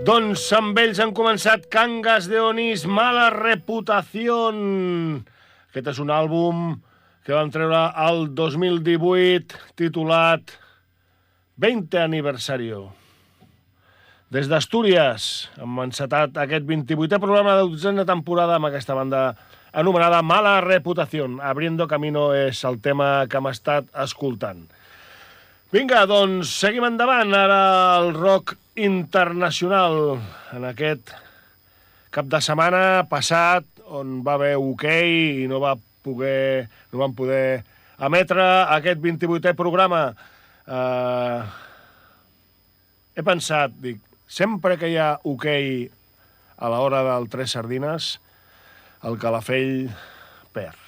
Doncs amb ells han començat Cangas de Onís, Mala Reputación. Aquest és un àlbum que van treure el 2018 titulat 20 aniversario. Des d'Astúries hem encetat aquest 28è programa de 12a temporada amb aquesta banda anomenada Mala Reputación. Abriendo Camino és el tema que hem estat escoltant. Vinga, doncs seguim endavant. Ara el rock internacional en aquest cap de setmana passat on va haver hoquei i no van poder emetre aquest 28è programa. He pensat, dic, sempre que hi ha hoquei a l'hora del Tres Sardines, el Calafell perd.